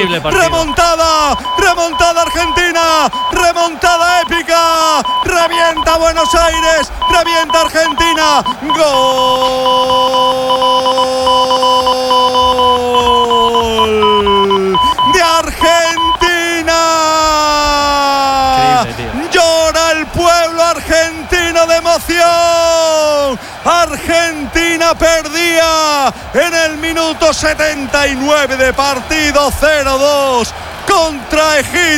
Increíble partido. Remontada Argentina, remontada épica, revienta Buenos Aires, revienta Argentina, gol de Argentina. Llora el pueblo argentino de emoción. Argentina perdía en el minuto 79 de partido 0-2 contra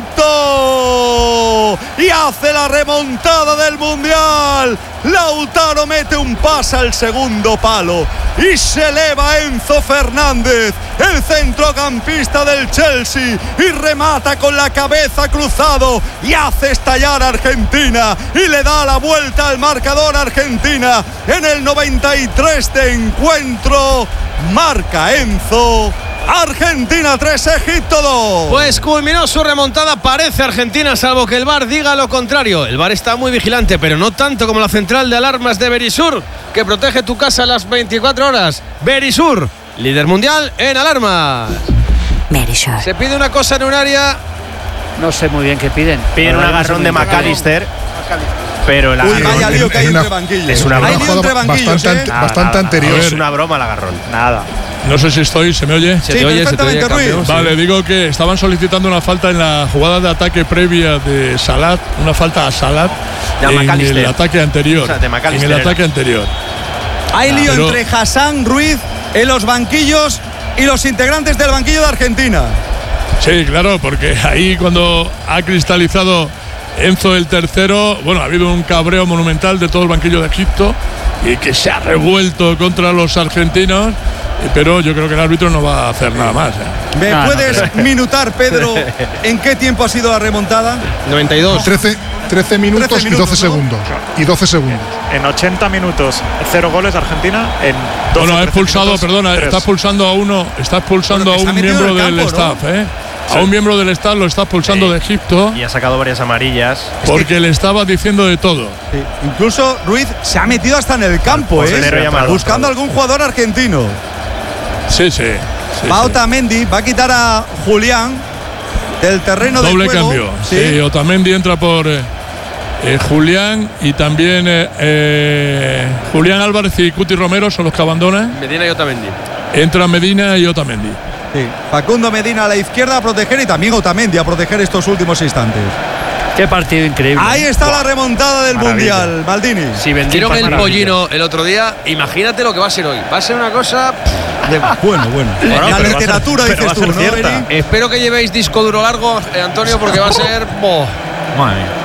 Egipto y hace la remontada del Mundial. Lautaro mete un pase al segundo palo y se eleva Enzo Fernández, el centrocampista del Chelsea, y remata con la cabeza cruzado y hace estallar a Argentina y le da la vuelta al marcador. Argentina en el 93 de encuentro marca Enzo. Argentina 3, Egipto 2. Pues culminó su remontada, parece Argentina, salvo que el VAR diga lo contrario. El VAR está muy vigilante, pero no tanto como la central de alarmas de Verisur, que protege tu casa a las 24 horas. Verisur, líder mundial en alarmas. Verisur. Se pide una cosa en un área. No sé muy bien qué piden. Piden un agarrón de McAllister. Pero el agarrón. Vaya lío que hay entre banquillos. Es una broma. Hay lío entre banquillos, bastante anterior. Es una broma el agarrón. Nada. No sé si ¿se me oye? Sí, perfectamente, Ruiz. Vale, digo que estaban solicitando una falta en la jugada de ataque previa de Salah, una falta a Salah en el ataque anterior. O sea, de en el ataque anterior. Hay lío entre Hassan, Ruiz en los banquillos y los integrantes del banquillo de Argentina. Sí, claro, porque ahí cuando ha cristalizado Enzo el tercero, bueno, ha habido un cabreo monumental de todo el banquillo de Egipto y que se ha revuelto contra los argentinos, pero yo creo que el árbitro no va a hacer nada más. ¿Me puedes minutar, Pedro, en qué tiempo ha sido la remontada? 92. 13 minutos y 12 segundos. Y 12 segundos. En 80 minutos, 0 goles de Argentina. En 12, bueno, ha expulsado, perdona, 3. Está expulsando a uno, está expulsando a un miembro del staff, A un miembro del staff lo está expulsando de Egipto. Y ha sacado varias amarillas. Porque le estaba diciendo de todo. Sí. Incluso Ruiz se ha metido hasta en el campo, buscando algún jugador argentino. Sí. Va Otamendi, va a quitar a Julián del terreno de juego. Doble cambio. Sí, Otamendi entra por Julián y también Julián Álvarez y Cuti Romero son los que abandonan. Medina y Otamendi. Entra Medina y Otamendi. Sí. Facundo Medina a la izquierda a proteger y también Otamendi a proteger estos últimos instantes. Qué partido increíble. Ahí está la remontada del Mundial, Maldini. Si vendieron el pollino el otro día, imagínate lo que va a ser hoy. Va a ser una cosa bueno. La literatura, dices tú, ¿no, Eri? Espero que llevéis disco duro largo, Antonio, porque va a ser… Madre mía.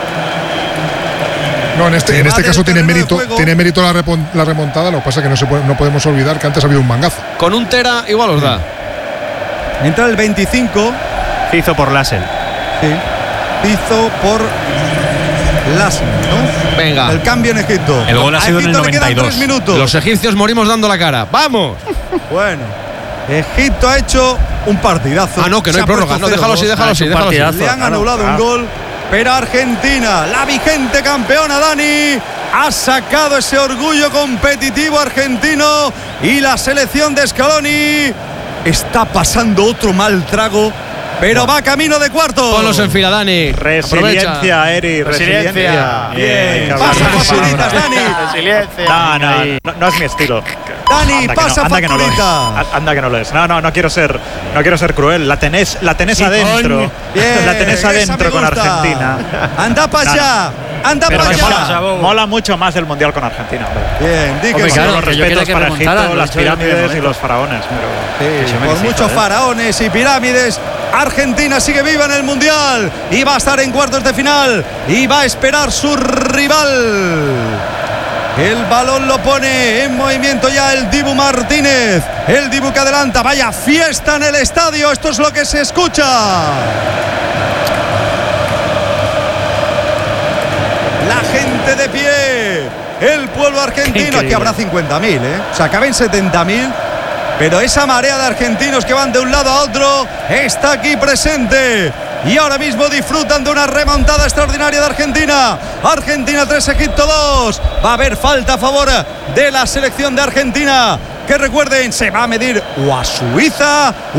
No, en este caso tiene mérito la remontada. Lo que pasa es que no podemos olvidar que antes ha habido un mangazo. Con un tera igual os da. Entra el 25. Hizo por Lassen. Sí. Hizo por Lassen, ¿no? Venga. El cambio en Egipto. El gol ha sido en el 92. 3 minutos. Los egipcios morimos dando la cara. ¡Vamos! Bueno. Egipto ha hecho un partidazo. No, que no hay prórroga. No, déjalo así. Le han anulado un gol. Pero Argentina, la vigente campeona, Dani, ha sacado ese orgullo competitivo argentino y la selección de Scaloni está pasando otro mal trago, pero va camino de cuartos. Ponlos en fila, Dani. Resiliencia, Eri, resiliencia. Bien. Pasa facilitas, Dani. Resiliencia. No es mi estilo. Dani, pasa facilita. Anda que no lo es. No quiero ser cruel. La tenés adentro. Bien, la tenés adentro con Argentina. Anda para allá. Anda para allá. Mola mucho más el Mundial con Argentina. Bien, di que claro, los respetos para Egipto, las pirámides y los faraones. Por muchos faraones y pirámides, Argentina sigue viva en el Mundial y va a estar en cuartos de final y va a esperar su rival. El balón lo pone en movimiento ya el Dibu Martínez. El Dibu que adelanta. Vaya fiesta en el estadio. Esto es lo que se escucha. La gente de pie. El pueblo argentino. Aquí habrá 50.000, O sea, caben 70.000. Pero esa marea de argentinos que van de un lado a otro está aquí presente. Y ahora mismo disfrutan de una remontada extraordinaria de Argentina. Argentina 3, Egipto 2. Va a haber falta a favor de la selección de Argentina, que recuerden, se va a medir o a Suiza